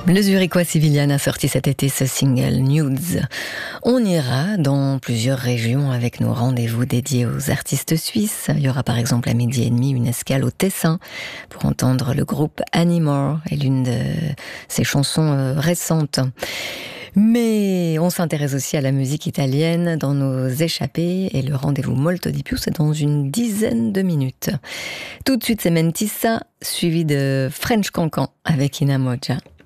Le Zurichois Civilian a sorti cet été ce single Nudes. On ira dans plusieurs régions avec nos rendez-vous dédiés aux artistes suisses. Il y aura par exemple à 12h30 une escale au Tessin pour entendre le groupe Anymore et l'une de ses chansons récentes. Mais on s'intéresse aussi à la musique italienne dans nos échappées et le rendez-vous Molto di più, c'est dans une dizaine de minutes. Tout de suite, c'est Mentissa, suivi de French Cancan avec Ina Moja.